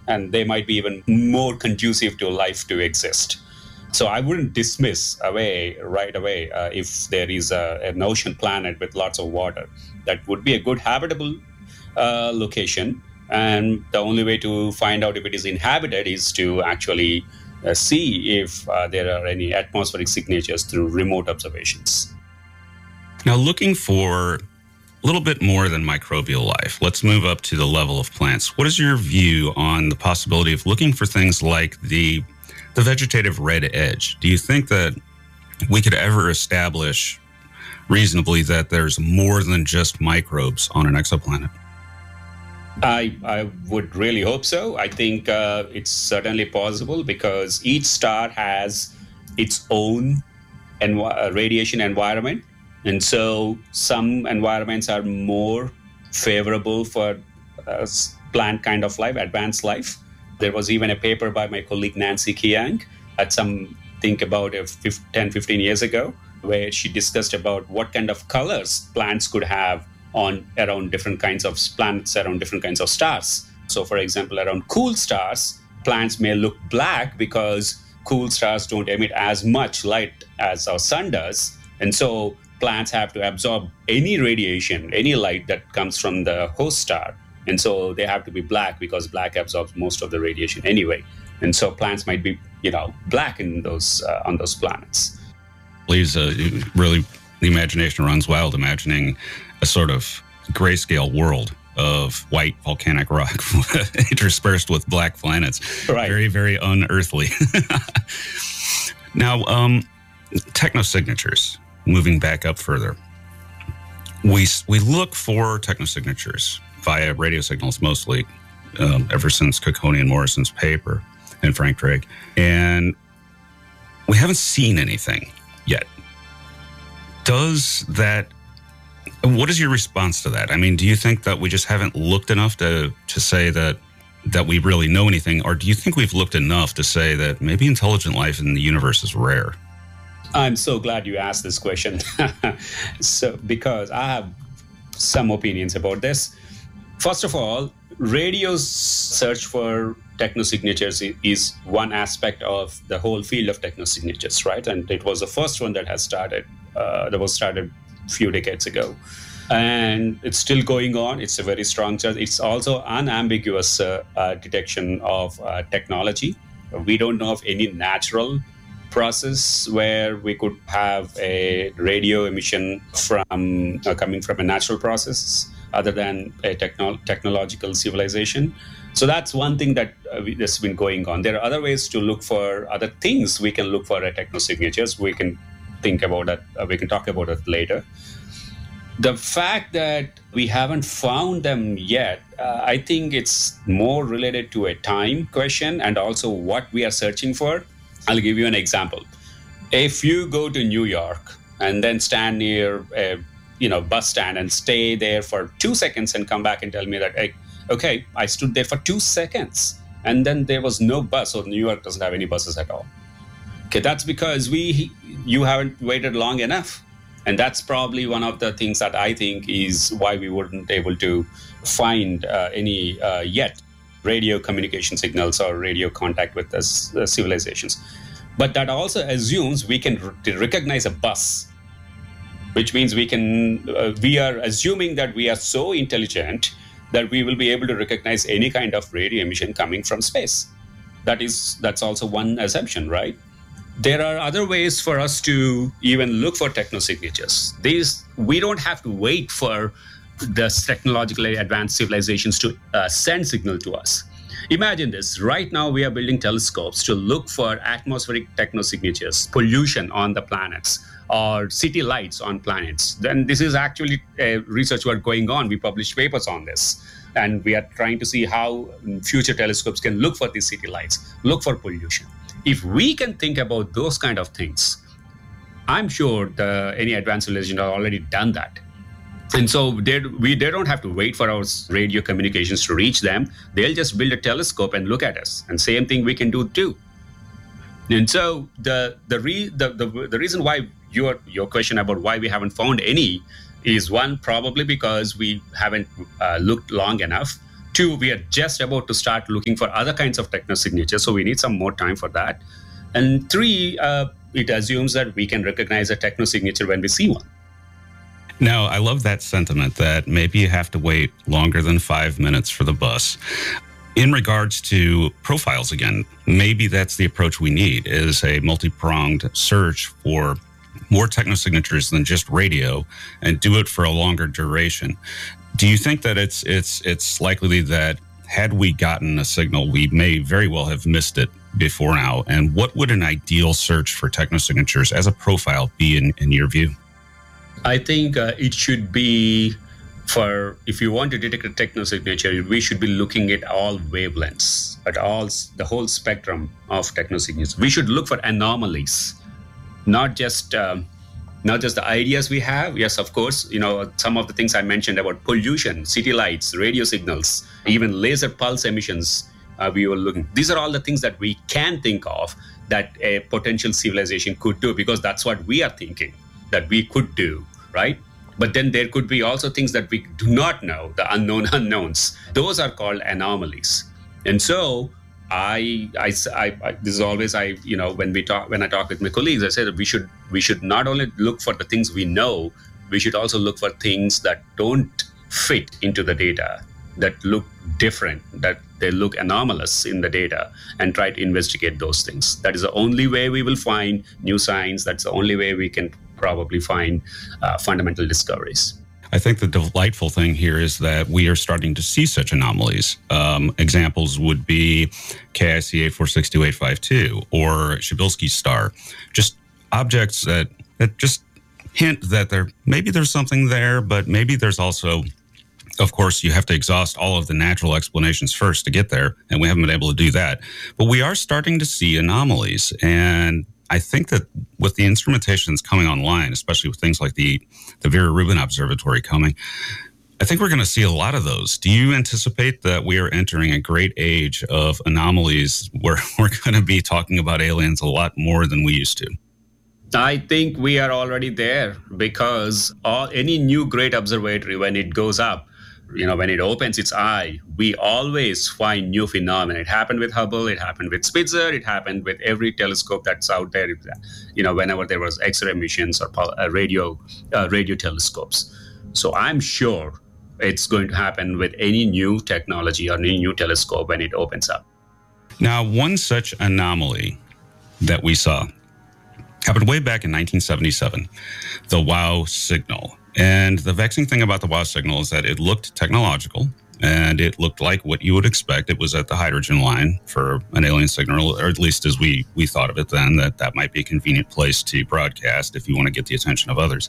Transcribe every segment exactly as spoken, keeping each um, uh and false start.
and they might be even more conducive to life to exist. So I wouldn't dismiss away right away uh, if there is a, an ocean planet with lots of water. That would be a good habitable uh, location. And the only way to find out if it is inhabited is to actually uh, see if uh, there are any atmospheric signatures through remote observations. Now, looking for a little bit more than microbial life, let's move up to the level of plants. What is your view on the possibility of looking for things like the the vegetative red edge? Do you think that we could ever establish reasonably that there's more than just microbes on an exoplanet? I, I would really hope so. I think uh, it's certainly possible because each star has its own env- radiation environment. And so some environments are more favorable for uh, plant kind of life, advanced life. There was even a paper by my colleague Nancy Kiang at some, think about it, ten, fifteen years ago, where she discussed about what kind of colors plants could have on around different kinds of planets, around different kinds of stars. So for example, around cool stars, plants may look black because cool stars don't emit as much light as our sun does. And so plants have to absorb any radiation, any light that comes from the host star. And so they have to be black because black absorbs most of the radiation anyway. And so plants might be, you know, black in those uh, on those planets. Please, uh, really, the imagination runs wild imagining a sort of grayscale world of white volcanic rock interspersed with black planets. Right. Very, very unearthly. Now, um, technosignatures, moving back up further. We, we look for technosignatures via radio signals mostly, um, ever since Cocconi and Morrison's paper and Frank Drake. And we haven't seen anything yet. Does that, what is your response to that? I mean, do you think that we just haven't looked enough to, to say that, that we really know anything? Or do you think we've looked enough to say that maybe intelligent life in the universe is rare? I'm so glad you asked this question. So, because I have some opinions about this. First of all, radio's search for technosignatures is one aspect of the whole field of technosignatures, right? And it was the first one that has started, uh, that was started a few decades ago. And it's still going on. It's a very strong search. It's also unambiguous uh, uh, detection of uh, technology. We don't know of any natural process where we could have a radio emission from uh, coming from a natural process other than a techno- technological civilization. So that's one thing that uh, we, that's been going on. There are other ways to look for other things we can look for at technosignatures. We can think about that. Uh, we can talk about it later. The fact that we haven't found them yet, uh, I think it's more related to a time question and also what we are searching for. I'll give you an example. If you go to New York and then stand near a you know bus stand and stay there for two seconds and come back and tell me that, hey, okay, I stood there for two seconds and then there was no bus, so New York doesn't have any buses at all. Okay, that's because we you haven't waited long enough. And that's probably one of the things that I think is why we weren't able to find uh, any uh, yet radio communication signals or radio contact with us, uh, civilizations. But that also assumes we can r- recognize a bus, which means we can, uh, we are assuming that we are so intelligent that we will be able to recognize any kind of radio emission coming from space. That is, that's also one assumption, right? There are other ways for us to even look for technosignatures. These, we don't have to wait for the technologically advanced civilizations to uh, send signal to us. Imagine this. Right now, we are building telescopes to look for atmospheric technosignatures, pollution on the planets, or city lights on planets. Then this is actually a research work going on. We publish papers on this. And we are trying to see how future telescopes can look for these city lights, look for pollution. If we can think about those kind of things, I'm sure the, any advanced civilization has already done that. And so they, we, they don't have to wait for our radio communications to reach them. They'll just build a telescope and look at us. And same thing we can do too. And so the the re, the, the, the reason why your your question about why we haven't found any is, one, probably because we haven't uh, looked long enough. Two, we are just about to start looking for other kinds of technosignatures, so we need some more time for that. And three, uh, it assumes that we can recognize a technosignature when we see one. Now, I love that sentiment that maybe you have to wait longer than five minutes for the bus. In regards to profiles again, maybe that's the approach we need, is a multi-pronged search for more technosignatures than just radio and do it for a longer duration. Do you think that it's it's it's likely that had we gotten a signal, we may very well have missed it before now? And what would an ideal search for technosignatures as a profile be in, in your view? I think uh, it should be for, if you want to detect a technosignature, we should be looking at all wavelengths, at all, the whole spectrum of technosignatures. We should look for anomalies, not just um, not just the ideas we have. Yes, of course, you know, some of the things I mentioned about pollution, city lights, radio signals, even laser pulse emissions, uh, we were looking. These are all the things that we can think of that a potential civilization could do, because that's what we are thinking that we could do, right? But then there could be also things that we do not know, the unknown unknowns. Those are called anomalies. And so I, I, I, I this is always I, you know, when we talk, when I talk with my colleagues, I say that we should, we should not only look for the things we know, we should also look for things that don't fit into the data, that look different, that they look anomalous in the data, and try to investigate those things. That is the only way we will find new science. That's the only way we can probably find uh, fundamental discoveries. I think the delightful thing here is that we are starting to see such anomalies. Um, examples would be K I C eight four six two eight five two or Cebulski's star, just objects that, that just hint that there maybe there's something there, but maybe there's also, of course, you have to exhaust all of the natural explanations first to get there, and we haven't been able to do that. But we are starting to see anomalies, and I think that with the instrumentation that's coming online, especially with things like the, the Vera Rubin Observatory coming, I think we're going to see a lot of those. Do you anticipate that we are entering a great age of anomalies where we're going to be talking about aliens a lot more than we used to? I think we are already there, because all, any new great observatory, when it goes up, you know, when it opens its eye, we always find new phenomena. It happened with Hubble, it happened with Spitzer, it happened with every telescope that's out there. You know, whenever there was X-ray missions or uh, radio uh, radio telescopes. So I'm sure it's going to happen with any new technology or any new telescope when it opens up. Now, one such anomaly that we saw happened way back in nineteen seventy-seven, the WOW signal. And the vexing thing about the WOW signal is that it looked technological, and it looked like what you would expect. It was at the hydrogen line for an alien signal, or at least as we, we thought of it then, that that might be a convenient place to broadcast if you want to get the attention of others.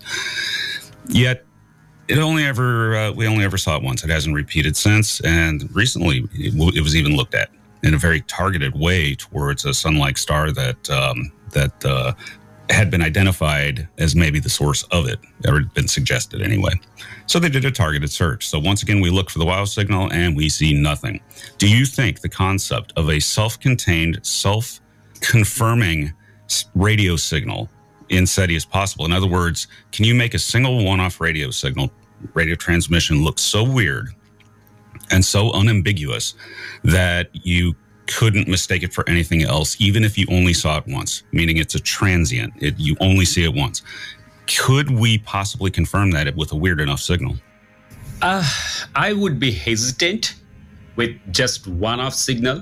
Yet, it only ever uh, we only ever saw it once. It hasn't repeated since, and recently it, it was even looked at in a very targeted way towards a sun-like star that um, that uh, had been identified as maybe the source of it, or had been suggested anyway. So they did a targeted search. So once again, we look for the WOW signal and we see nothing. Do you think the concept of a self-contained, self-confirming radio signal in SETI is possible? In other words, can you make a single one-off radio signal, radio transmission look so weird and so unambiguous that you couldn't mistake it for anything else, even if you only saw it once, meaning it's a transient, it, you only see it once? Could we possibly confirm that with a weird enough signal? Uh, I would be hesitant with just one-off signal,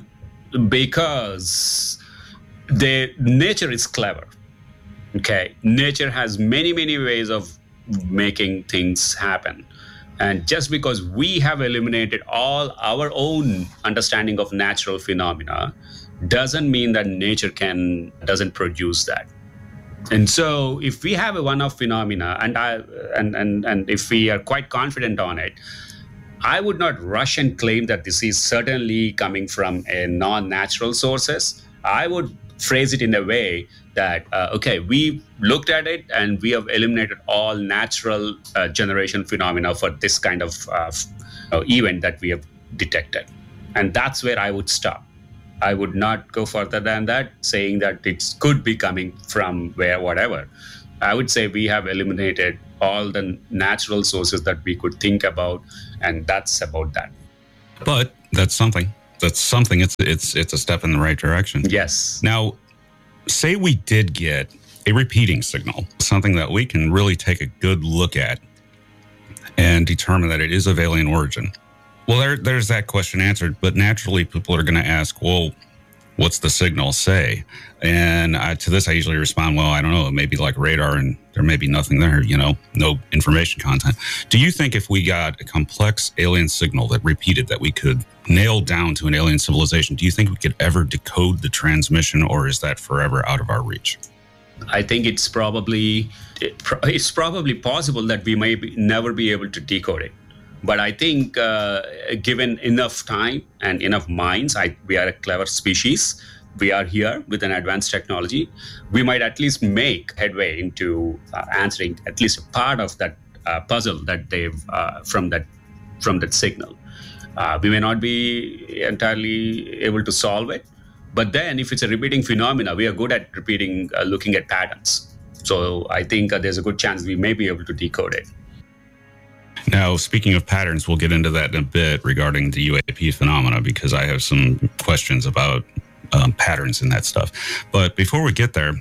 because the nature is clever. Okay, nature has many, many ways of making things happen. And just because we have eliminated all our own understanding of natural phenomena doesn't mean that nature can doesn't produce that. And so if we have a one-off phenomena, and I and, and and if we are quite confident on it, I would not rush and claim that this is certainly coming from a non-natural sources. I would phrase it in a way that, uh, okay, we looked at it and we have eliminated all natural uh, generation phenomena for this kind of uh, uh, event that we have detected. And that's where I would stop. I would not go further than that, saying that it could be coming from where, whatever. I would say we have eliminated all the natural sources that we could think about, and that's about that. But That's something. That's something. It's it's it's a step in the right direction. Yes. Now, say we did get a repeating signal, something that we can really take a good look at and determine that it is of alien origin. Well, there, there's that question answered, but naturally people are going to ask, well, what's the signal say? And I, to this, I usually respond, well, I don't know. It may be like radar and there may be nothing there, you know, no information content. Do you think if we got a complex alien signal that repeated that we could nail down to an alien civilization, do you think we could ever decode the transmission, or is that forever out of our reach? I think it's probably it's probably possible that we may be, never be able to decode it. But I think uh, given enough time and enough minds, I, we are a clever species. We are here with an advanced technology. We might at least make headway into uh, answering at least a part of that uh, puzzle that they've uh, from that from that signal. Uh, we may not be entirely able to solve it, but then if it's a repeating phenomena, we are good at repeating, uh, looking at patterns. So I think uh, there's a good chance we may be able to decode it. Now, speaking of patterns, we'll get into that in a bit regarding the U A P phenomena, because I have some questions about um, patterns and that stuff. But before we get there,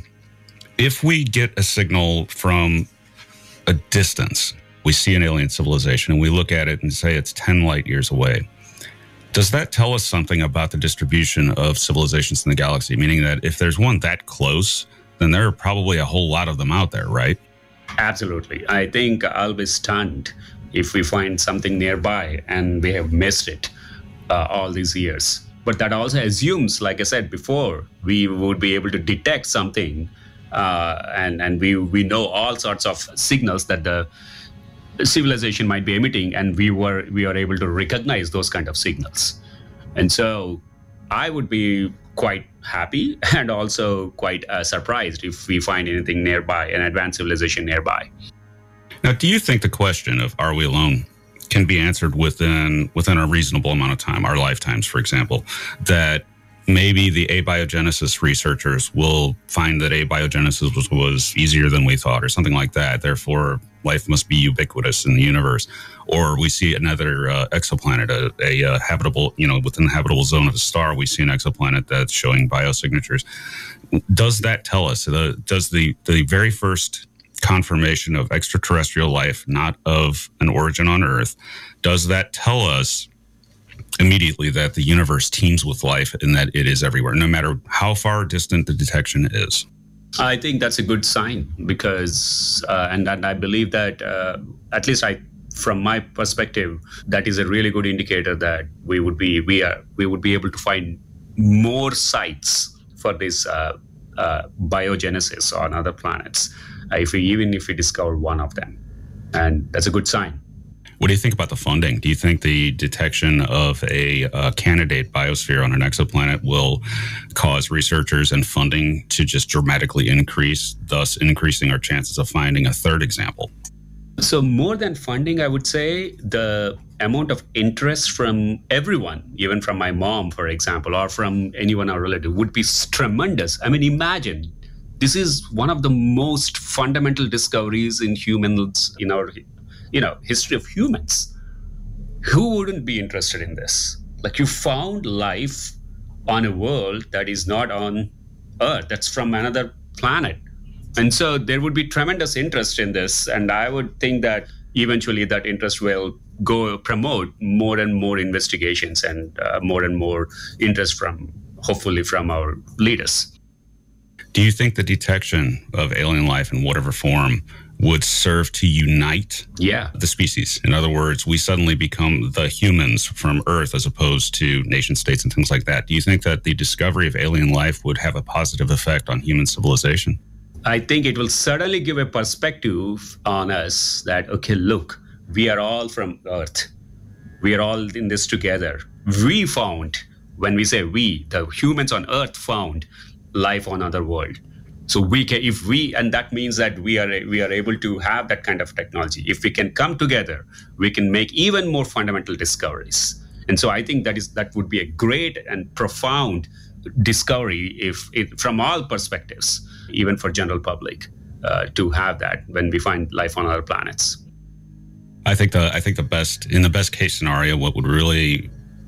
if we get a signal from a distance, we see an alien civilization and we look at it and say it's ten light years away, does that tell us something about the distribution of civilizations in the galaxy? Meaning that if there's one that close, then there are probably a whole lot of them out there, right? Absolutely. I think I'll be stunned if we find something nearby and we have missed it uh, all these years. But that also assumes, like I said before, we would be able to detect something uh, and, and we, we know all sorts of signals that the civilization might be emitting, and we were we are able to recognize those kind of signals. And so I would be quite happy and also quite uh, surprised if we find anything nearby, an advanced civilization nearby. Now, do you think the question of are we alone can be answered within within a reasonable amount of time, our lifetimes, for example, that maybe the abiogenesis researchers will find that abiogenesis was, was easier than we thought or something like that. Therefore, life must be ubiquitous in the universe. Or we see another uh, exoplanet, a, a uh, habitable, you know, within the habitable zone of a star, we see an exoplanet that's showing biosignatures. Does that tell us, uh, does the, the very first confirmation of extraterrestrial life, not of an origin on Earth, does that tell us immediately that the universe teems with life and that it is everywhere, no matter how far distant the detection is? I think that's a good sign because, uh, and, and I believe that, uh, at least I, from my perspective, that is a really good indicator that we would be, we are, we would be able to find more sites for this uh, uh, biogenesis on other planets, uh, if we, even if we discover one of them, and that's a good sign. What do you think about the funding? Do you think the detection of a uh, candidate biosphere on an exoplanet will cause researchers and funding to just dramatically increase, thus increasing our chances of finding a third example? So more than funding, I would say the amount of interest from everyone, even from my mom, for example, or from anyone our relative, would be tremendous. I mean, imagine, this is one of the most fundamental discoveries in humans, in our you know, history of humans. Who wouldn't be interested in this? Like, you found life on a world that is not on Earth, that's from another planet. And so there would be tremendous interest in this. And I would think that eventually that interest will go promote more and more investigations and uh, more and more interest from, hopefully, from our leaders. Do you think the detection of alien life in whatever form would serve to unite yeah. the species? In other words, we suddenly become the humans from Earth as opposed to nation states and things like that. Do you think that the discovery of alien life would have a positive effect on human civilization? I think it will certainly give a perspective on us that, okay, look, we are all from Earth. We are all in this together. We found, when we say we, the humans on Earth found life on other world. So we can, if we, and that means that we are we are able to have that kind of technology. If we can come together, we can make even more fundamental discoveries. And so I think that is that would be a great and profound discovery, if it, from all perspectives, even for general public, uh, to have that when we find life on other planets. I think the I think the best in the best case scenario, what would really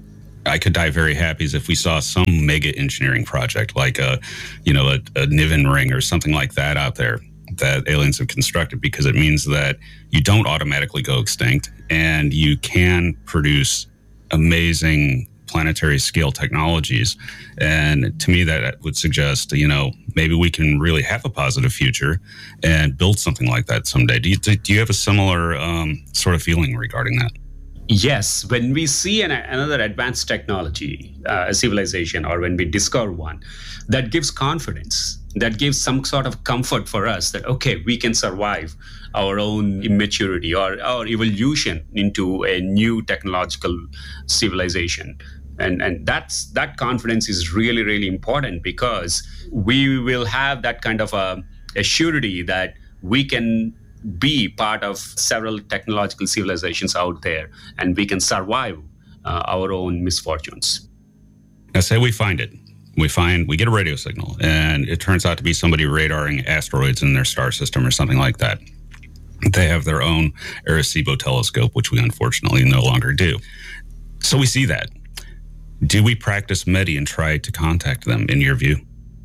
I could die very happy is if we saw some mega engineering project like a, you know, a, a Niven ring or something like that out there that aliens have constructed, because it means that you don't automatically go extinct and you can produce amazing planetary scale technologies. And to me, that would suggest, you know, maybe we can really have a positive future and build something like that someday. Do you, do you have a similar um, sort of feeling regarding that? Yes, when we see an, another advanced technology, uh, a civilization, or when we discover one, that gives confidence, that gives some sort of comfort for us that, okay, we can survive our own immaturity or our evolution into a new technological civilization. And, and that's that confidence is really, really important, because we will have that kind of a, a surety that we can be part of several technological civilizations out there, and we can survive uh, our own misfortunes. Now, say we find it. We find, we get a radio signal, and it turns out to be somebody radaring asteroids in their star system or something like that. They have their own Arecibo telescope, which we unfortunately no longer do. So we see that. Do we practice METI and try to contact them, in your view?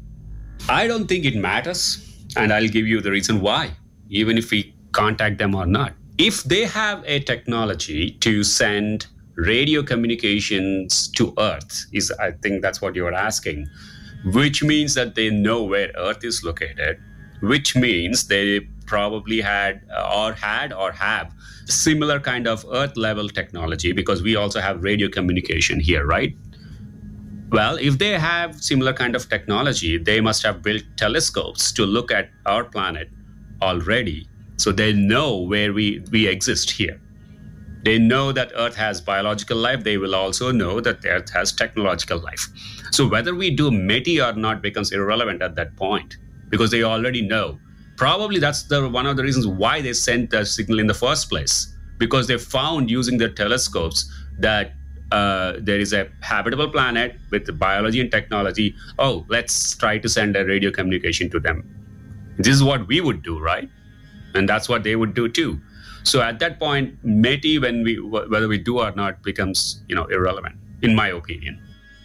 I don't think it matters, and I'll give you the reason why, even if we contact them or not. If they have a technology to send radio communications to Earth, is I think that's what you're asking, which means that they know where Earth is located, which means they probably had or had or have similar kind of Earth level technology, because we also have radio communication here, right? Well, if they have similar kind of technology, they must have built telescopes to look at our planet already, so they know where we, we exist here. They know that Earth has biological life. They will also know that Earth has technological life. So whether we do METI or not becomes irrelevant at that point, because they already know. Probably that's the one of the reasons why they sent the signal in the first place, because they found using their telescopes that uh, there is a habitable planet with biology and technology. Oh, let's try to send a radio communication to them. This is what we would do, right? And that's what they would do too. So at that point, METI, when we whether we do or not, becomes, you know, irrelevant, in my opinion.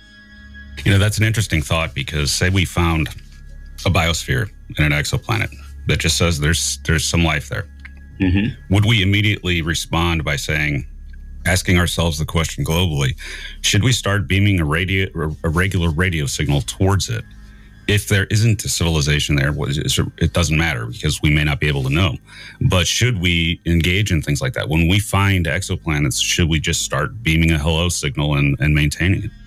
You know, that's an interesting thought, because say we found a biosphere in an exoplanet that just says there's there's some life there. Mm-hmm. Would we immediately respond by saying, asking ourselves the question globally, should we start beaming a radio, a regular radio signal towards it? If there isn't a civilization there, it doesn't matter, because we may not be able to know. But should we engage in things like that? When we find exoplanets, should we just start beaming a hello signal and, and maintaining it?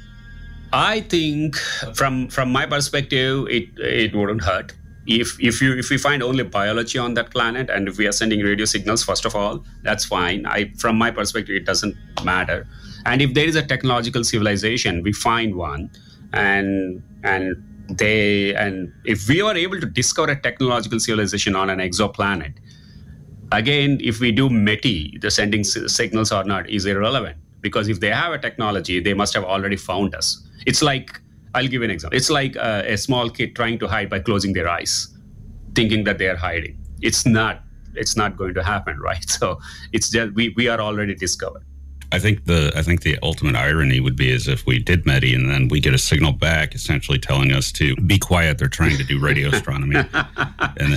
I think from from my perspective, it it wouldn't hurt. If if you if we find only biology on that planet, and if we are sending radio signals, first of all, that's fine. I from my perspective, it doesn't matter. And if there is a technological civilization, we find one, and and they and if we are able to discover a technological civilization on an exoplanet, again, if we do METI, the sending signals or not is irrelevant, because if they have a technology, they must have already found us. It's like, I'll give you an example. It's like a, a small kid trying to hide by closing their eyes, thinking that they are hiding. It's not. It's not going to happen, right? So it's just we we are already discovered. I think the I think the ultimate irony would be as if we did METI and then we get a signal back essentially telling us to be quiet. They're trying to do radio astronomy. And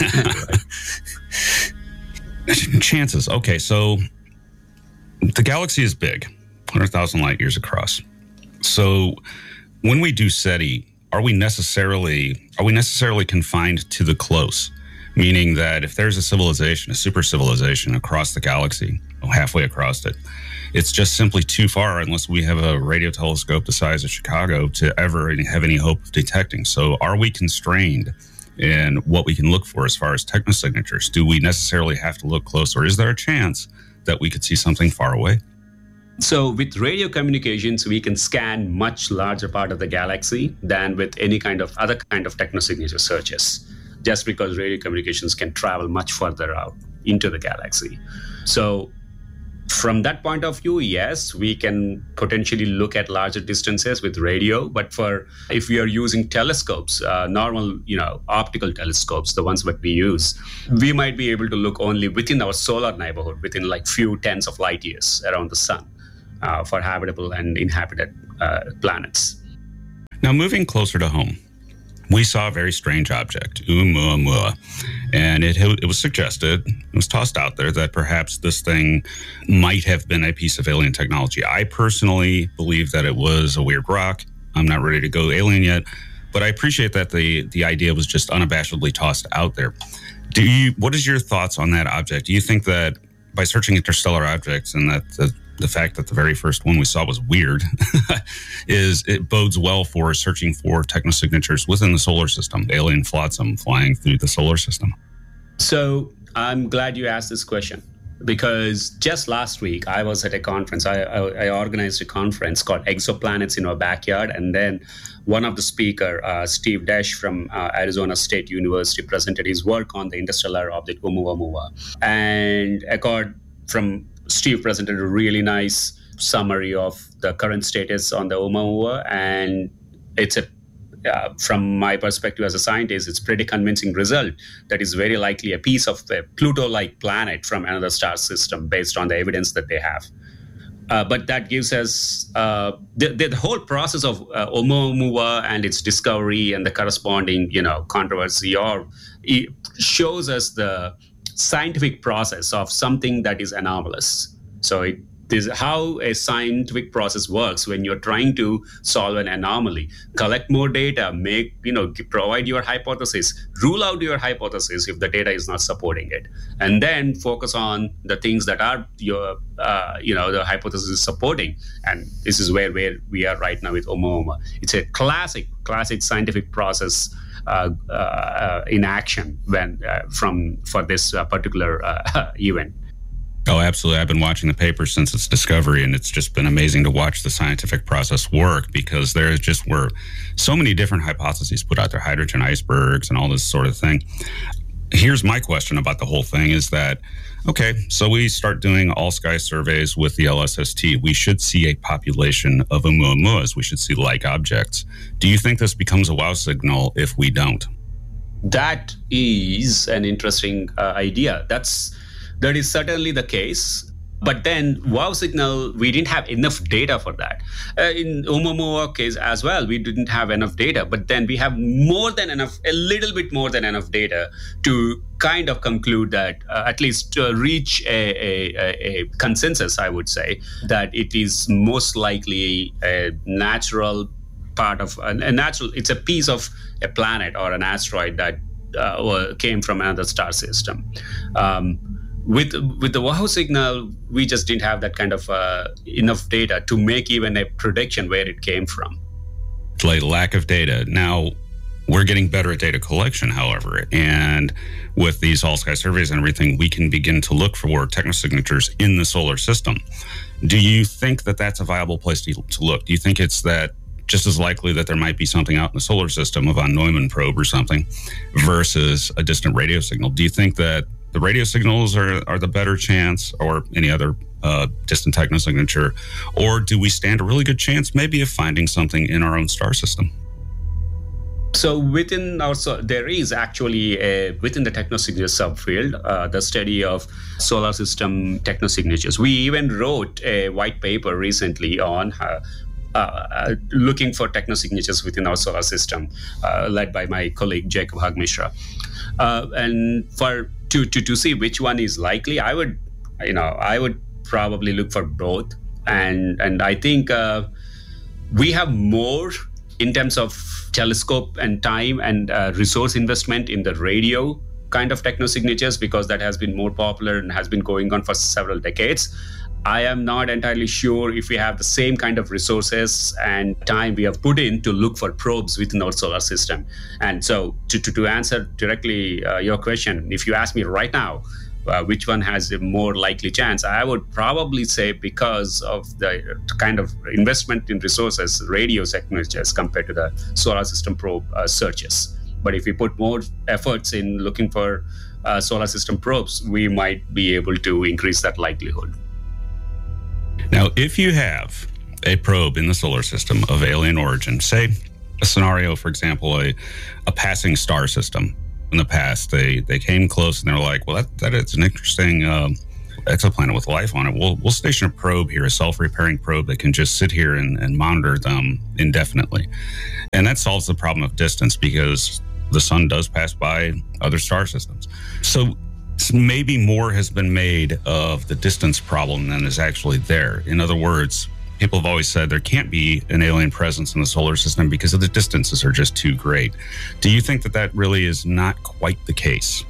chances. Okay, so the galaxy is big, one hundred thousand light years across. So when we do SETI, are we necessarily are we necessarily confined to the close? Meaning that if there's a civilization, a super civilization across the galaxy, halfway across it, it's just simply too far unless we have a radio telescope the size of Chicago to ever have any hope of detecting. So are we constrained in what we can look for as far as technosignatures? Do we necessarily have to look close, or is there a chance that we could see something far away? So with radio communications, we can scan much larger part of the galaxy than with any kind of other kind of technosignature searches, just because radio communications can travel much further out into the galaxy. So from that point of view, yes, we can potentially look at larger distances with radio. But for if we are using telescopes, uh, normal, you know, optical telescopes, the ones that we use, we might be able to look only within our solar neighborhood, within like few tens of light years around the sun. uh, for habitable and inhabited uh, planets. Now, moving closer to home, we saw a very strange object, Oumuamua, and it, it was suggested, it was tossed out there that perhaps this thing might have been a piece of alien technology. I personally believe that it was a weird rock. I'm not ready to go alien yet, but I appreciate that the, the idea was just unabashedly tossed out there. Do you? What is your thoughts on that object? Do you think that by searching interstellar objects and that the the fact that the very first one we saw was weird is it bodes well for searching for technosignatures within the solar system, the alien flotsam flying through the solar system? So I'm glad you asked this question, because just last week I was at a conference. I, I, I organized a conference called Exoplanets in Our Backyard. And then one of the speaker, uh, Steve Desch from uh, Arizona State University, presented his work on the interstellar object Oumuamua. And Eckhard from Steve presented a really nice summary of the current status on the Oumuamua, and it's a, uh, from my perspective as a scientist, it's pretty convincing result that is very likely a piece of a Pluto-like planet from another star system based on the evidence that they have. Uh, but that gives us uh, the, the whole process of uh, Oumuamua and its discovery and the corresponding, you know, controversy, or it shows us the scientific process of something that is anomalous. So it is how a scientific process works when you're trying to solve an anomaly. Collect more data, make, you know, provide your hypothesis, rule out your hypothesis if the data is not supporting it, and then focus on the things that are your, uh, you know, the hypothesis is supporting. And this is where, where we are right now with Oumuamua. It's a classic, classic scientific process Uh, uh, in action when uh, from for this uh, particular uh, event. Oh, absolutely. I've been watching the paper since its discovery, and it's just been amazing to watch the scientific process work, because there just were so many different hypotheses put out there, hydrogen icebergs and all this sort of thing. Here's my question about the whole thing is that, okay, so we start doing all sky surveys with the L S S T. We should see a population of Oumuamuas. We should see like objects. Do you think this becomes a wow signal if we don't? That is an interesting uh, idea. That's that is certainly the case. But then wow signal, we didn't have enough data for that. Uh, in Oumuamua case as well, we didn't have enough data. But then we have more than enough, a little bit more than enough data to kind of conclude that, uh, at least to reach a, a, a consensus, I would say, that it is most likely a natural part of, a, a natural, it's a piece of a planet or an asteroid that uh, came from another star system. Um, With with the wow signal, we just didn't have that kind of uh, enough data to make even a prediction where it came from. Like lack of data. Now, we're getting better at data collection, however, and with these all-sky surveys and everything, we can begin to look for technosignatures in the solar system. Do you think that that's a viable place to, to look? Do you think it's that just as likely that there might be something out in the solar system, a von Neumann probe or something, versus a distant radio signal? Do you think that the radio signals are, are the better chance, or any other uh, distant technosignature? Or do we stand a really good chance maybe of finding something in our own star system? So within our, so there is actually a, within the technosignature subfield, uh, the study of solar system technosignatures. We even wrote a white paper recently on uh, uh, looking for technosignatures within our solar system, uh, led by my colleague Jacob Hug-Mishra. Uh, and for to, to to see which one is likely, I would, you know, I would probably look for both. And and I think uh, we have more in terms of telescope and time and uh, resource investment in the radio kind of technosignatures, because that has been more popular and has been going on for several decades. I am not entirely sure if we have the same kind of resources and time we have put in to look for probes within our solar system. And so to, to, to answer directly uh, your question, if you ask me right now, uh, which one has a more likely chance, I would probably say, because of the kind of investment in resources, radio signatures compared to the solar system probe uh, searches. But if we put more efforts in looking for uh, solar system probes, we might be able to increase that likelihood. Now, if you have a probe in the solar system of alien origin, say a scenario, for example, a, a passing star system in the past, they, they came close and they're like, well, that, that is an interesting uh, exoplanet with life on it, we'll we'll station a probe here, a self-repairing probe that can just sit here and, and monitor them indefinitely. And that solves the problem of distance because the sun does pass by other star systems. So maybe more has been made of the distance problem than is actually there. In other words, people have always said there can't be an alien presence in the solar system because of the distances are just too great. Do you think that that really is not quite the case?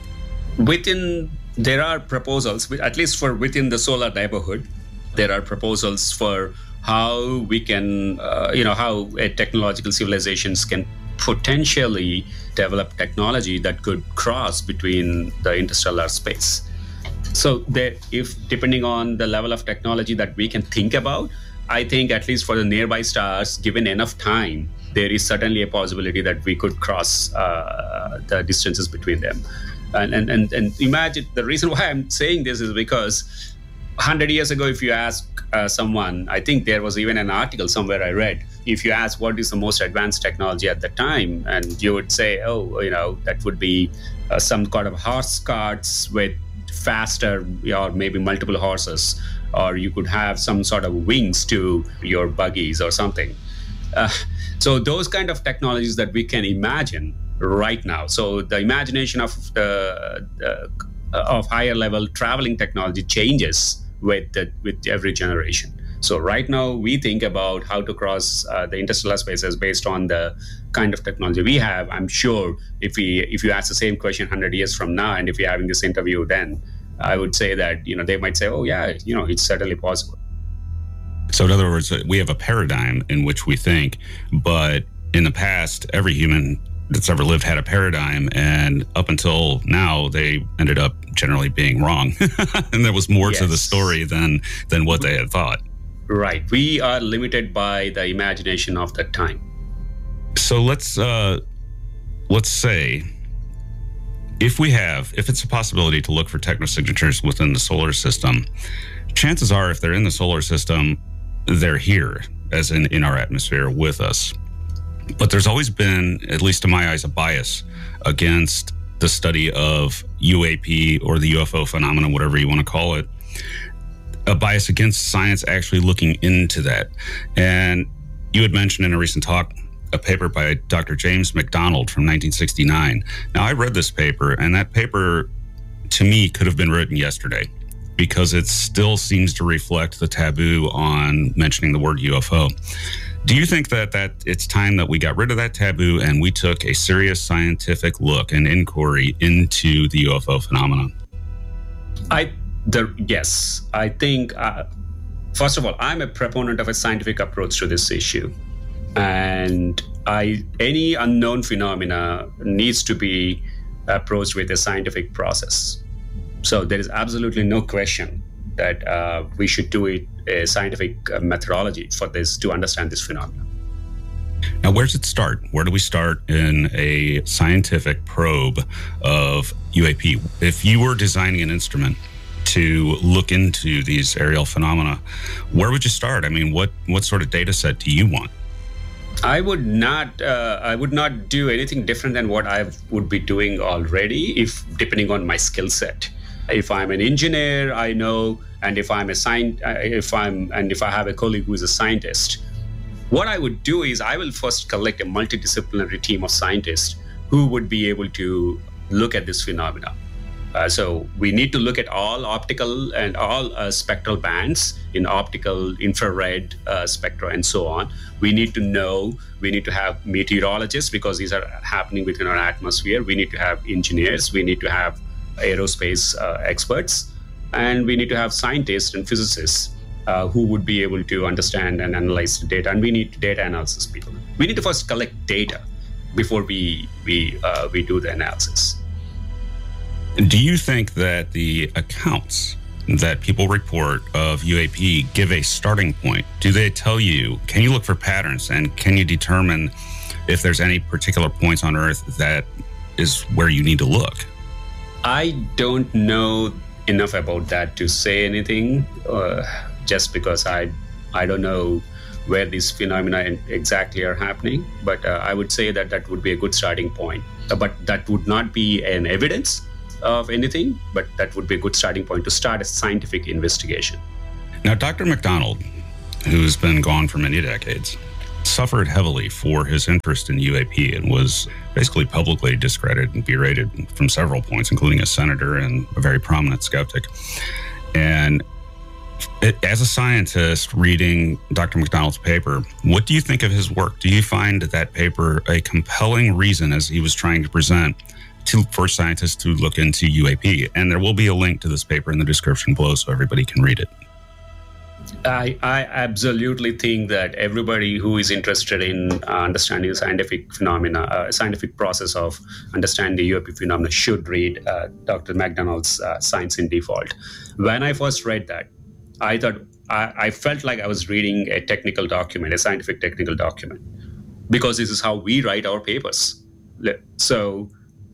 Within, there are proposals, at least for within the solar neighborhood, there are proposals for how we can, uh, you know, how a technological civilizations can potentially develop technology that could cross between the interstellar space. So there, if depending on the level of technology that we can think about, I think at least for the nearby stars, given enough time, there is certainly a possibility that we could cross uh, the distances between them. And, and, and, and imagine, the reason why I'm saying this is because one hundred years ago, if you ask uh, someone, I think there was even an article somewhere I read, if you ask what is the most advanced technology at the time, and you would say, oh, you know, that would be uh, some kind of horse carts with faster, or maybe multiple horses, or you could have some sort of wings to your buggies or something. Uh, so those kind of technologies that we can imagine right now. So the imagination of the, the of higher level traveling technology changes with the, with every generation. So right now we think about how to cross uh, the interstellar spaces based on the kind of technology we have. I'm sure if we if you ask the same question one hundred years from now, and if you're having this interview then, I would say that, you know, they might say, oh yeah, you know, it's certainly possible. So in other words, we have a paradigm in which we think, but in the past, every human that's ever lived had a paradigm, and up until now, they ended up generally being wrong. And there was more yes. to the story than than what they had thought. Right. We are limited by the imagination of that time. So let's uh, let's say if we have, if it's a possibility to look for technosignatures within the solar system, chances are if they're in the solar system, they're here, as in in our atmosphere with us. But there's always been, at least in my eyes, a bias against the study of U A P or the U F O phenomenon, whatever you want to call it, a bias against science actually looking into that. And you had mentioned in a recent talk a paper by Doctor James McDonald from nineteen sixty-nine. Now, I read this paper, and that paper, to me, could have been written yesterday because it still seems to reflect the taboo on mentioning the word U F O. Do you think that, that it's time that we got rid of that taboo and we took a serious scientific look and inquiry into the U F O phenomenon? I, the, yes, I think, uh, first of all, I'm a proponent of a scientific approach to this issue. And I, any unknown phenomena needs to be approached with a scientific process. So there is absolutely no question that uh, we should do it a scientific uh, methodology for this to understand this phenomenon. Now, where does it start? Where do we start in a scientific probe of U A P? If you were designing an instrument to look into these aerial phenomena, where would you start? I mean, what what sort of data set do you want? I would not. Uh, I would not do anything different than what I would be doing already, if depending on my skill set. If I'm an engineer, I know, and if I'm a science, if I'm, and if I have a colleague who is a scientist, what I would do is I will first collect a multidisciplinary team of scientists who would be able to look at this phenomena. Uh, so we need to look at all optical and all uh, spectral bands in optical, infrared uh, spectra, and so on. We need to know, we need to have meteorologists because these are happening within our atmosphere. We need to have engineers. We need to have aerospace uh, experts, and we need to have scientists and physicists uh, who would be able to understand and analyze the data. And we need data analysis people. We need to first collect data before we we uh, we do the analysis. Do you think that the accounts that people report of U A P give a starting point? Do they tell you, can you look for patterns, and can you determine if there's any particular points on Earth that is where you need to look? I don't know enough about that to say anything, uh, just because I I don't know where these phenomena exactly are happening. But uh, I would say that that would be a good starting point. Uh, but that would not be an evidence. of anything, but that would be a good starting point to start a scientific investigation. Now, Doctor McDonald, who's been gone for many decades, suffered heavily for his interest in U A P and was basically publicly discredited and berated from several points, including a senator and a very prominent skeptic. And it, as a scientist reading Doctor McDonald's paper, what do you think of his work? Do you find that paper a compelling reason, as he was trying to present, to, for scientists to look into U A P? And there will be a link to this paper in the description below so everybody can read it. I, I absolutely think that everybody who is interested in uh, understanding the scientific phenomena, uh, scientific process of understanding the U A P phenomena should read uh, Doctor McDonald's uh, Science in Default. When I first read that, I thought, I, I felt like I was reading a technical document, a scientific technical document, because this is how we write our papers. So,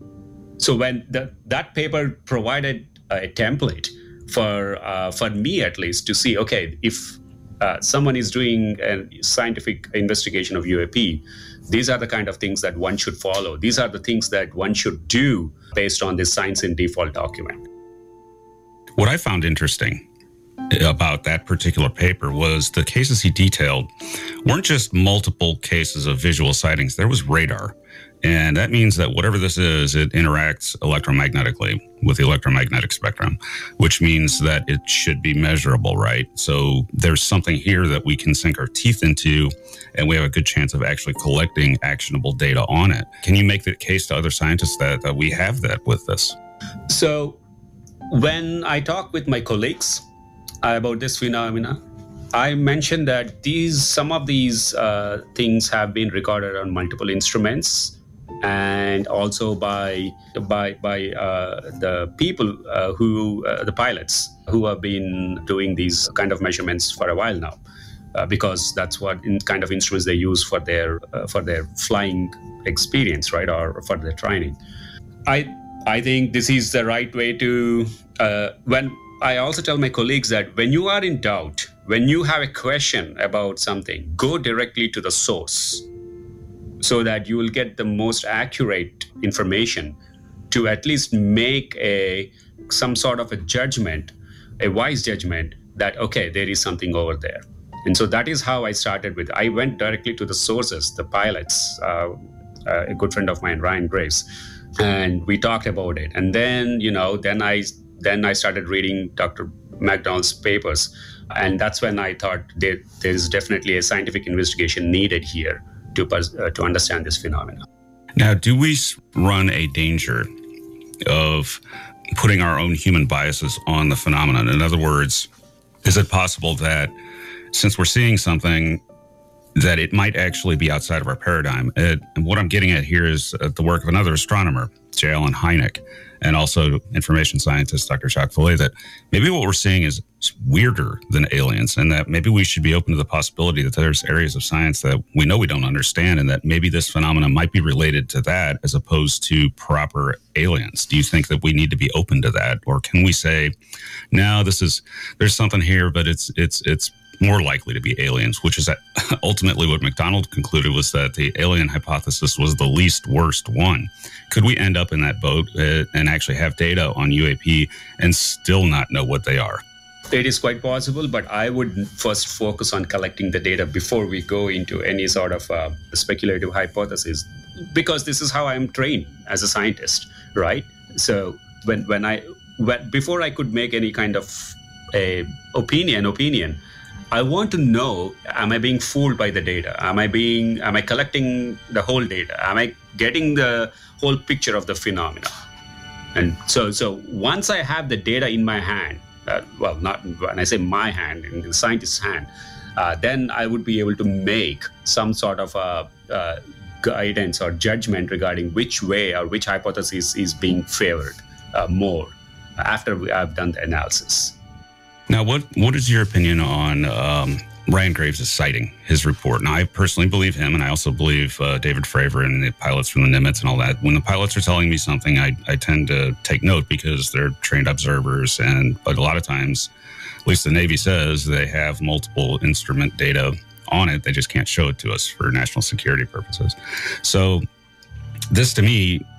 so when the, that paper provided a template for uh, for me at least to see, okay, if uh, someone is doing a scientific investigation of U A P, these are the kind of things that one should follow. These are the things that one should do based on this Science in Default document. What I found interesting about that particular paper was the cases he detailed weren't just multiple cases of visual sightings. There was radar. And that means that whatever this is, it interacts electromagnetically with the electromagnetic spectrum, which means that it should be measurable, right? So there's something here that we can sink our teeth into, and we have a good chance of actually collecting actionable data on it. Can you make the case to other scientists that, that we have that with this? So when I talk with my colleagues about this phenomena, I mentioned that these some of these uh, things have been recorded on multiple instruments, and also by by by uh, the people uh, who uh, the pilots who have been doing these kind of measurements for a while now, uh, because that's what in kind of instruments they use for their uh, for their flying experience, right, or for their training. I I think this is the right way to uh, when. I also tell my colleagues that when you are in doubt, when you have a question about something, go directly to the source so that you will get the most accurate information to at least make a some sort of a judgment, a wise judgment that, okay, there is something over there. And so that is how I started with, I went directly to the sources, the pilots, uh, uh, a good friend of mine, Ryan Graves, and we talked about it. And then, you know, then I Then I started reading Doctor McDonald's papers, and that's when I thought there, there is definitely a scientific investigation needed here to uh, to understand this phenomenon. Now, do we run a danger of putting our own human biases on the phenomenon? In other words, is it possible that since we're seeing something, that it might actually be outside of our paradigm? It, and what I'm getting at here is uh, the work of another astronomer, J. Allen Hynek, and also information scientist, Doctor Jacques Vallée, that maybe what we're seeing is weirder than aliens, and that maybe we should be open to the possibility that there's areas of science that we know we don't understand, and that maybe this phenomenon might be related to that as opposed to proper aliens. Do you think that we need to be open to that? Or can we say, no, this is, there's something here, but it's, it's, it's, more likely to be aliens, which is ultimately what McDonald concluded, was that the alien hypothesis was the least worst one. Could we end up in that boat uh, and actually have data on U A P and still not know what they are? It is quite possible, but I would first focus on collecting the data before we go into any sort of uh, speculative hypothesis, because this is how I'm trained as a scientist, right? So when when I when, before I could make any kind of a opinion opinion. I want to know, am I being fooled by the data? Am I being, am I collecting the whole data? Am I getting the whole picture of the phenomena? And so, so once I have the data in my hand, uh, well, not when I say my hand, in the scientist's hand, uh, then I would be able to make some sort of a, uh, guidance or judgment regarding which way or which hypothesis is being favored uh, more after we, I've done the analysis. Now, what what is your opinion on um, Ryan Graves' citing, his report? Now, I personally believe him, and I also believe uh, David Fravor and the pilots from the Nimitz and all that. When the pilots are telling me something, I, I tend to take note because they're trained observers, and but a lot of times, at least the Navy says, they have multiple instrument data on it. They just can't show it to us for national security purposes. So this, to me,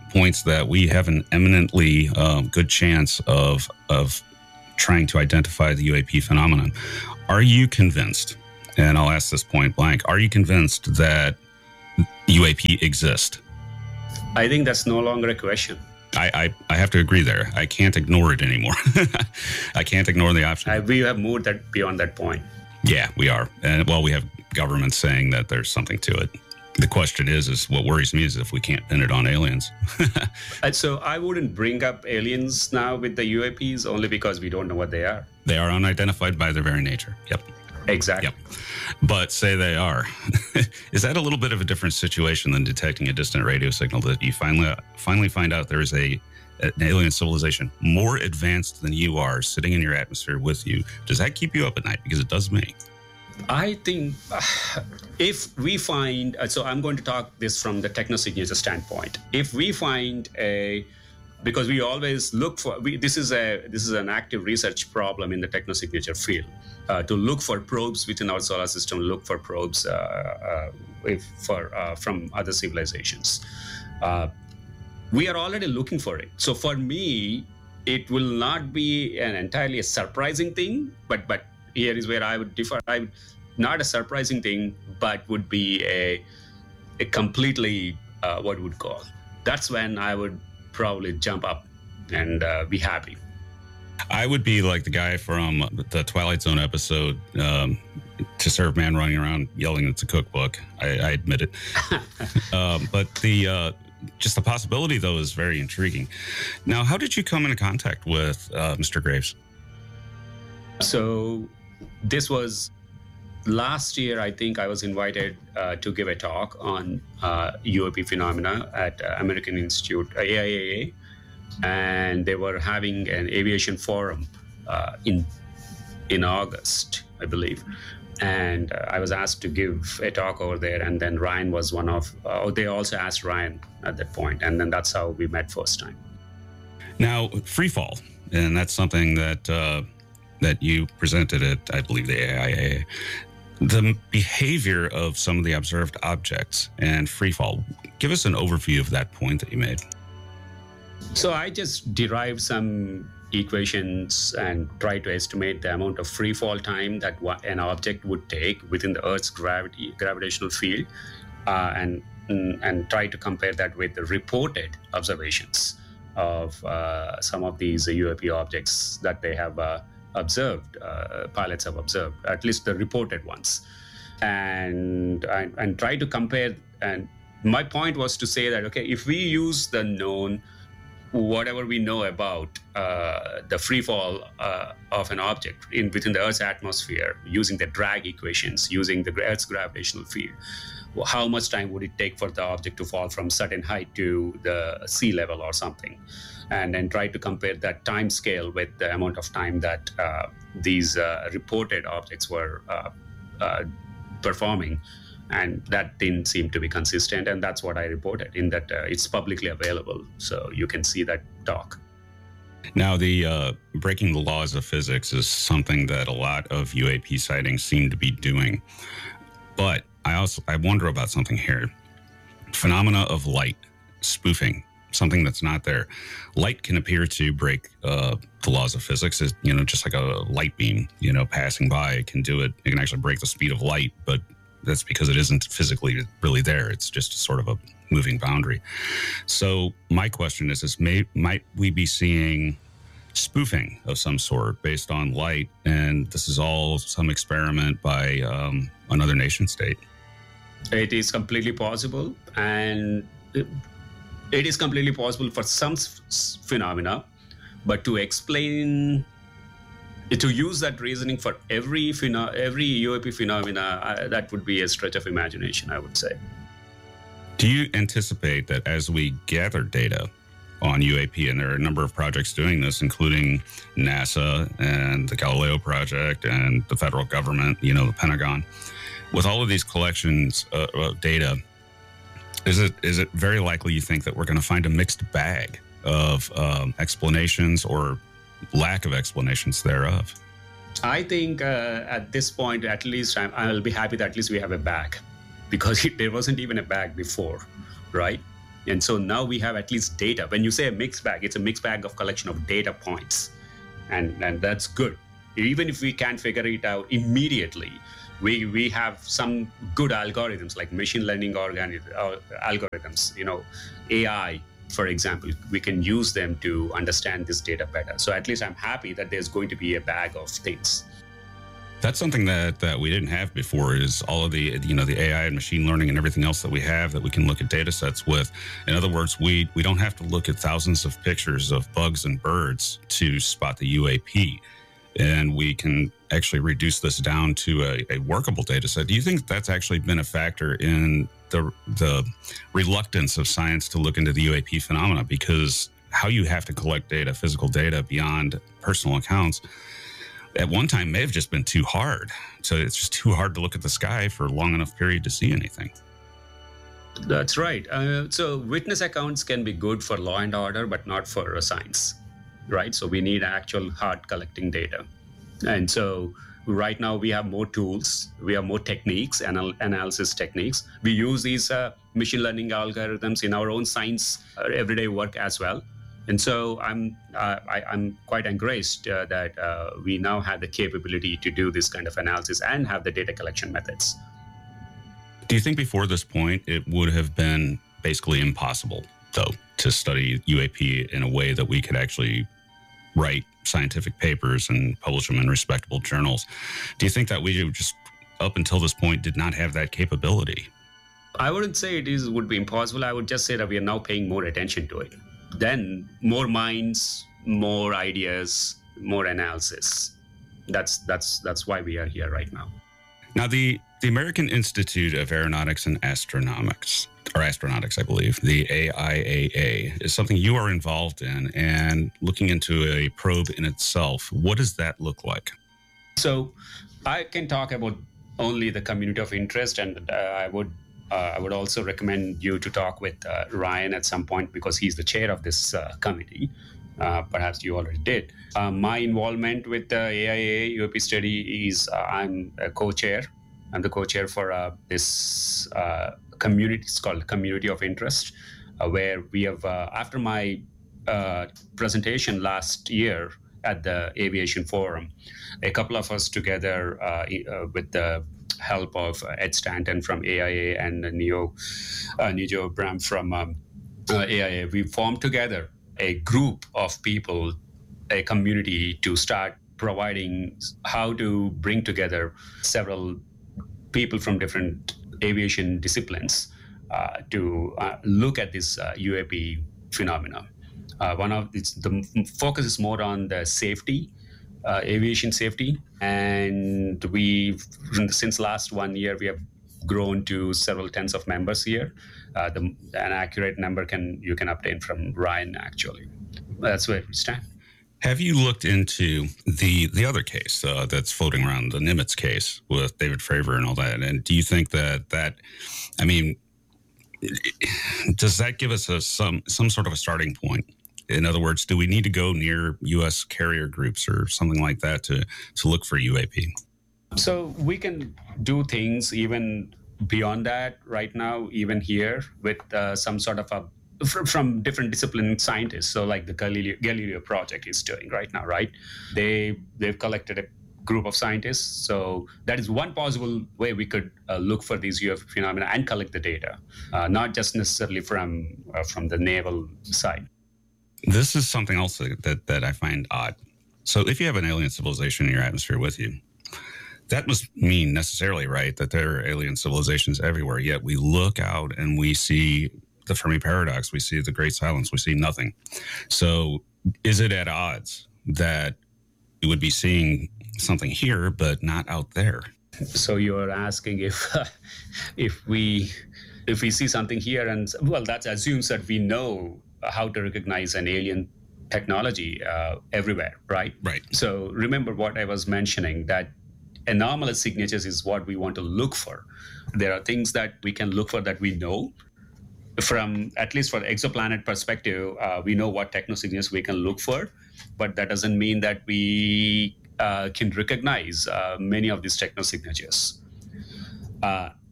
points that we have an eminently um, good chance of of trying to identify the U A P phenomenon. Are you convinced, and I'll ask this point blank, are you convinced that U A P exist? I think that's no longer a question. I, I, I have to agree there. I can't ignore it anymore. I can't ignore the option. I, we have moved that beyond that point. Yeah, we are. And well, we have governments saying that there's something to it. The question is, is what worries me is if we can't pin it on aliens. And so I wouldn't bring up aliens now with the U A Ps only because we don't know what they are. They are unidentified by their very nature. Yep. Exactly. Yep. But say they are. Is that a little bit of a different situation than detecting a distant radio signal that you finally finally find out there is a an alien civilization more advanced than you are sitting in your atmosphere with you? Does that keep you up at night? Because it does me. I think uh, if we find, uh, so I'm going to talk this from the technosignature standpoint. If we find a, because we always look for, we, this is a this is an active research problem in the technosignature field, uh, to look for probes within our solar system, look for probes uh, uh, if for uh, from other civilizations. Uh, we are already looking for it. So for me, it will not be an entirely a surprising thing, but but. Here is where I would differ. I would, not a surprising thing, but would be a a completely uh, what would call. That's when I would probably jump up and uh, be happy. I would be like the guy from the Twilight Zone episode, um, To Serve Man, running around yelling it's a cookbook. I, I admit it. um, but the uh, just the possibility, though, is very intriguing. Now, how did you come into contact with uh, Mister Graves? So this was last year. I think I was invited uh, to give a talk on uh, U A P phenomena at uh, American Institute, uh, A I A A, and they were having an aviation forum uh, in in August, I believe. And uh, I was asked to give a talk over there, and then Ryan was one of. Uh, they also asked Ryan at that point, and then that's how we met first time. Now, free fall, and that's something that. Uh, that you presented at, I believe, the A I A A. The behavior of some of the observed objects and free fall. Give us an overview of that point that you made. So I just derived some equations and tried to estimate the amount of free fall time that an object would take within the Earth's gravity gravitational field, uh, and and try to compare that with the reported observations of uh, some of these U A P objects that they have uh, observed, uh, pilots have observed, at least the reported ones, and, and and try to compare. And my point was to say that, okay, if we use the known, whatever we know about uh, the free fall uh, of an object in within the Earth's atmosphere, using the drag equations, using the Earth's gravitational field, how much time would it take for the object to fall from certain height to the sea level or something? And then try to compare that time scale with the amount of time that uh, these uh, reported objects were uh, uh, performing. And that didn't seem to be consistent. And that's what I reported in that uh, it's publicly available. So you can see that talk. Now, the uh, breaking the laws of physics is something that a lot of U A P sightings seem to be doing. But I also I wonder about something here. Phenomena of light, spoofing. Something that's not there. Light can appear to break uh, the laws of physics. Is you know just like a light beam, you know, passing by, it can do it. It can actually break the speed of light, but that's because it isn't physically really there. It's just sort of a moving boundary. So my question is: Is may might we be seeing spoofing of some sort based on light, and this is all some experiment by um, another nation state? It is completely possible, and. It, It is completely possible for some phenomena, but to explain, to use that reasoning for every pheno- every U A P phenomena, uh, that would be a stretch of imagination, I would say. Do you anticipate that as we gather data on U A P, and there are a number of projects doing this, including NASA and the Galileo project and the federal government, you know, the Pentagon, with all of these collections uh, of data, Is it is it very likely you think that we're going to find a mixed bag of um, explanations or lack of explanations thereof? I think uh, at this point, at least I'm, I'll be happy that at least we have a bag, because it, there wasn't even a bag before, right? And so now we have at least data. When you say a mixed bag, it's a mixed bag of collection of data points. And, and that's good. Even if we can't figure it out immediately, we, we have some good algorithms like machine learning organi- uh, algorithms, you know, A I, for example, we can use them to understand this data better. So at least I'm happy that there's going to be a bag of things. That's something that, that we didn't have before, is all of the, you know, the A I and machine learning and everything else that we have that we can look at data sets with. In other words, we, we don't have to look at thousands of pictures of bugs and birds to spot the U A P. And we can actually reduce this down to a, a workable data set. Do you think that's actually been a factor in the, the reluctance of science to look into the U A P phenomena? Because how you have to collect data, physical data beyond personal accounts, at one time may have just been too hard. So it's just too hard to look at the sky for a long enough period to see anything. That's right. Uh, so witness accounts can be good for law and order, but not for uh, science, right? So we need actual hard collecting data. And so right now we have more tools, we have more techniques, anal- analysis techniques. We use these uh, machine learning algorithms in our own science uh, everyday work as well. And so I'm uh, I, I'm quite encouraged uh, that uh, we now have the capability to do this kind of analysis and have the data collection methods. Do you think before this point it would have been basically impossible, though, to study U A P in a way that we could actually write scientific papers and publish them in respectable journals? Do you think that we just, up until this point, did not have that capability? I wouldn't say it is would be impossible. I would just say that we are now paying more attention to it. Then more minds, more ideas, more analysis. That's that's that's why we are here right now. Now, the, the American Institute of Aeronautics and Astronomics, or Astronautics, I believe, the A I A A, is something you are involved in, and looking into a probe in itself. What does that look like? So I can talk about only the community of interest, and uh, I would uh, I would also recommend you to talk with uh, Ryan at some point, because he's the chair of this uh, committee. Uh, perhaps you already did. Uh, my involvement with the A I A A U A P study is uh, I'm a co-chair. I'm the co-chair for uh, this uh, community. It's called Community of Interest, uh, where we have, uh, after my uh, presentation last year at the Aviation Forum, a couple of us together uh, uh, with the help of Ed Stanton from A I A and Neo, uh, Nijo Bram from um, uh, A I A, we formed together a group of people, a community, to start providing how to bring together several people from different aviation disciplines uh, to uh, look at this uh, U A P phenomena. Uh, one of it's, the focus is more on the safety, uh, aviation safety, and we since last one year we have grown to several tens of members here. Uh, the, an accurate number can you can obtain from Ryan. Actually, that's where we stand. Have you looked into the the other case uh, that's floating around, the Nimitz case with David Fravor and all that? And do you think that that, I mean, does that give us a, some some sort of a starting point? In other words, do we need to go near U S carrier groups or something like that to to look for U A P? So we can do things even beyond that right now, even here with uh, some sort of a from, from different discipline scientists. So like the Galileo, Galileo project is doing right now, right? They they've collected a group of scientists. So that is one possible way we could uh, look for these U F O phenomena and collect the data, uh, not just necessarily from uh, from the naval side. This is something else that that I find odd. So if you have an alien civilization in your atmosphere with you, that must mean necessarily, right, that there are alien civilizations everywhere. Yet we look out and we see the Fermi paradox, we see the Great Silence, we see nothing. So is it at odds that you would be seeing something here but not out there? So you're asking if uh, if we if we see something here, and well, that assumes that we know how to recognize an alien technology uh, everywhere, right? Right. So remember what I was mentioning, that anomalous signatures is what we want to look for. There are things that we can look for that we know. From, at least for the exoplanet perspective, uh, we know what technosignatures we can look for, but that doesn't mean that we uh, can recognize uh, many of these technosignatures. Uh,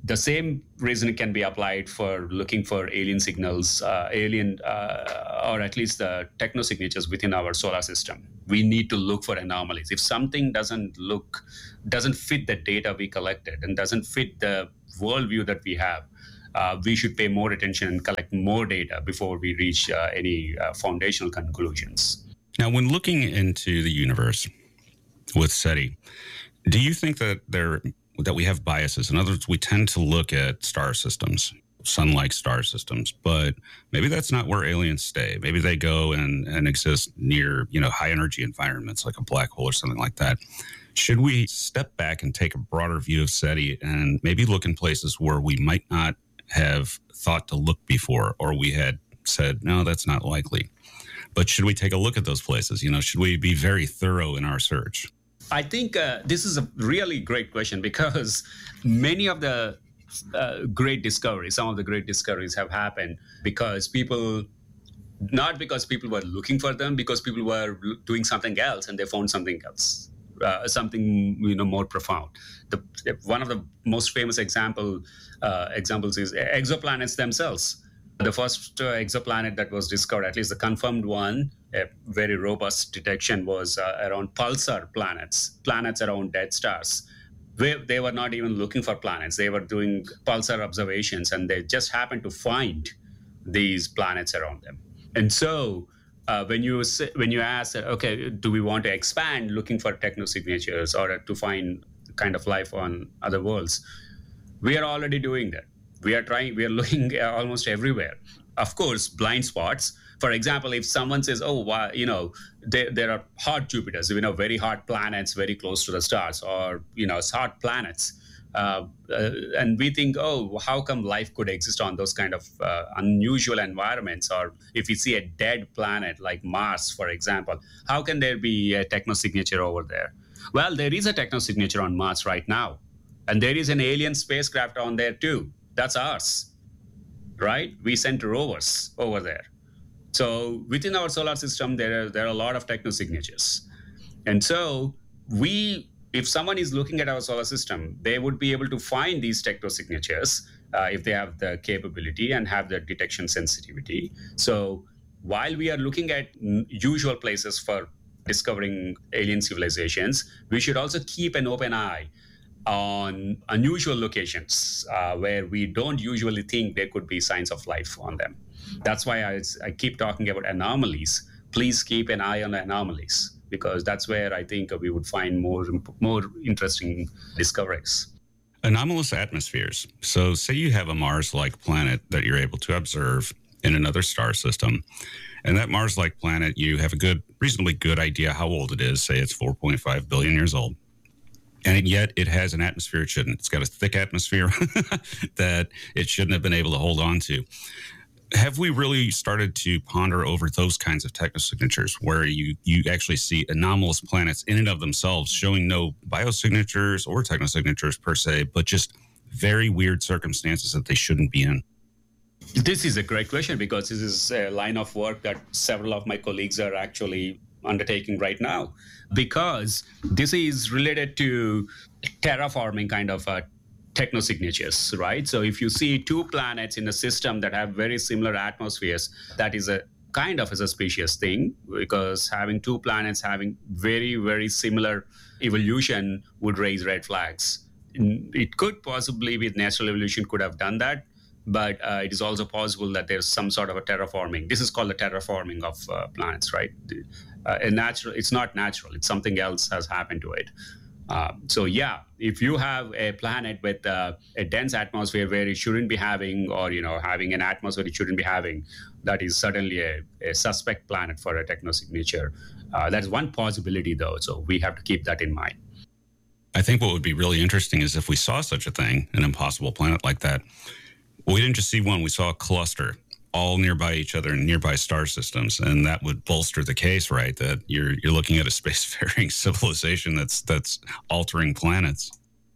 the same reason can be applied for looking for alien signals, uh, alien, uh, or at least the technosignatures within our solar system. We need to look for anomalies. If something doesn't look, doesn't fit the data we collected and doesn't fit the worldview that we have, uh, we should pay more attention and collect more data before we reach uh, any uh, foundational conclusions. Now, when looking into the universe with SETI, do you think that there that we have biases? In other words, we tend to look at star systems, sun-like star systems, but maybe that's not where aliens stay. Maybe they go and, and exist near, you know, high energy environments like a black hole or something like that. Should we step back and take a broader view of SETI and maybe look in places where we might not have thought to look before, or we had said, no, that's not likely? But should we take a look at those places? You know, should we be very thorough in our search? I think uh, this is a really great question, because many of the uh, great discoveries, some of the great discoveries have happened because people, not because people were looking for them, because people were doing something else and they found something else, uh, something, you know, more profound. The, one of the most famous example uh, examples is exoplanets themselves. The first uh, exoplanet that was discovered, at least the confirmed one, a very robust detection, was uh, around pulsar planets, planets around dead stars. They, they were not even looking for planets. They were doing pulsar observations, and they just happened to find these planets around them. And so uh, when you say, when you ask, okay, do we want to expand looking for technosignatures or to find kind of life on other worlds, we are already doing that. We are trying, we are looking almost everywhere. Of course, blind spots. For example, if someone says, oh, wow, you know, there, there are hot Jupiters, you know, very hot planets very close to the stars, or, you know, hot planets. Uh, uh, and we think, oh, how come life could exist on those kind of uh, unusual environments? Or if you see a dead planet like Mars, for example, how can there be a technosignature over there? Well, there is a technosignature on Mars right now. And there is an alien spacecraft on there too. That's ours, right? We sent rovers over there. So within our solar system, there are, there are a lot of technosignatures. And so we, if someone is looking at our solar system, they would be able to find these technosignatures uh, if they have the capability and have the detection sensitivity. So while we are looking at usual places for discovering alien civilizations, we should also keep an open eye on unusual locations uh, where we don't usually think there could be signs of life on them. That's why I, I keep talking about anomalies. Please keep an eye on anomalies, because that's where I think we would find more, more interesting discoveries. Anomalous atmospheres. So say you have a Mars-like planet that you're able to observe in another star system. And that Mars-like planet, you have a good, reasonably good idea how old it is. Say it's four point five billion years old. And yet it has an atmosphere it shouldn't. It's got a thick atmosphere that it shouldn't have been able to hold on to. Have we really started to ponder over those kinds of technosignatures where you, you actually see anomalous planets in and of themselves showing no biosignatures or technosignatures per se, but just very weird circumstances that they shouldn't be in? This is a great question, because this is a line of work that several of my colleagues are actually undertaking right now, because this is related to terraforming kind of uh, technosignatures, right? So if you see two planets in a system that have very similar atmospheres, that is a kind of a suspicious thing, because having two planets having very, very similar evolution would raise red flags. It could possibly, with natural evolution, could have done that, but uh, it is also possible that there's some sort of a terraforming. This is called the terraforming of uh, planets, right? Uh, a natural, it's not natural. It's something else has happened to it. Uh, so yeah, if you have a planet with uh, a dense atmosphere where it shouldn't be having, or you know, having an atmosphere it shouldn't be having, that is certainly a, a suspect planet for a technosignature. Uh, that is one possibility, though. So we have to keep that in mind. I think what would be really interesting is if we saw such a thing, an impossible planet like that. Well, we didn't just see one; we saw a cluster, all nearby each other in nearby star systems, and that would bolster the case, right? That you're you're looking at a spacefaring civilization that's that's altering planets.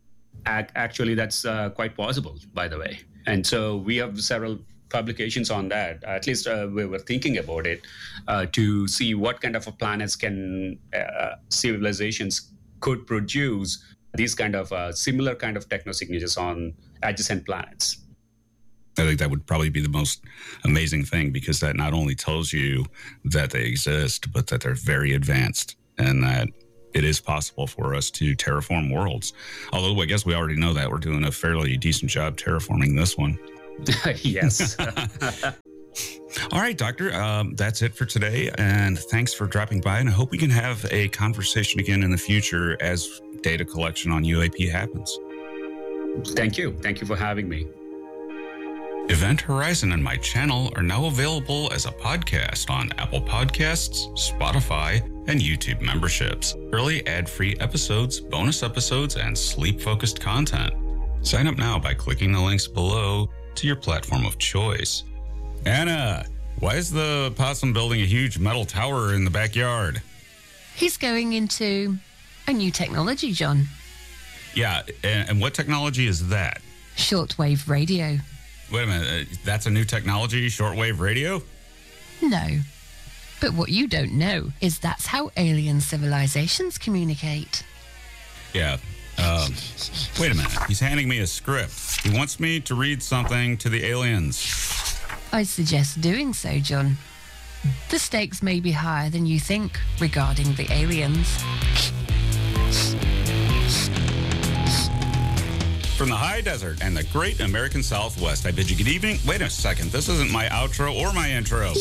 Actually, that's uh, quite possible, by the way. And so we have several publications on that. At least uh, we were thinking about it uh, to see what kind of a planets can uh, civilizations could produce these kind of uh, similar kind of technosignatures on adjacent planets. I think that would probably be the most amazing thing, because that not only tells you that they exist, but that they're very advanced and that it is possible for us to terraform worlds. Although I guess we already know that we're doing a fairly decent job terraforming this one. Yes. All right, Doctor, um, that's it for today. And thanks for dropping by. And I hope we can have a conversation again in the future as data collection on U A P happens. Thank you. Thank you for having me. Event Horizon and my channel are now available as a podcast on Apple Podcasts, Spotify, and YouTube memberships. Early ad-free episodes, bonus episodes, and sleep-focused content. Sign up now by clicking the links below to your platform of choice. Anna, why is the possum building a huge metal tower in the backyard? He's going into a new technology, John. Yeah, and, and what technology is that? Shortwave radio. Wait a minute, uh, that's a new technology, shortwave radio? No. But what you don't know is that's how alien civilizations communicate. Yeah. Um, wait a minute. He's handing me a script. He wants me to read something to the aliens. I suggest doing so, John. The stakes may be higher than you think regarding the aliens. From the high desert and the great American Southwest, I bid you good evening. Wait a second, this isn't my outro or my intro.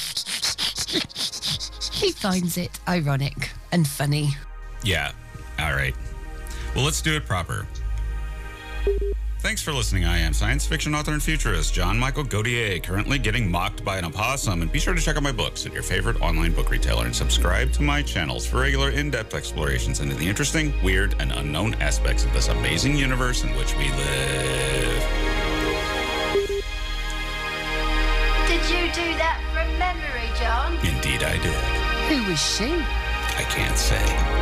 He finds it ironic and funny. Yeah, all right. Well, let's do it proper. Thanks for listening. I am science fiction author and futurist John Michael Godier, currently getting mocked by an opossum. And be sure to check out my books at your favorite online book retailer and subscribe to my channels for regular in-depth explorations into the interesting, weird, and unknown aspects of this amazing universe in which we live. Did you do that from memory, John? Indeed I did. Who was she? I can't say.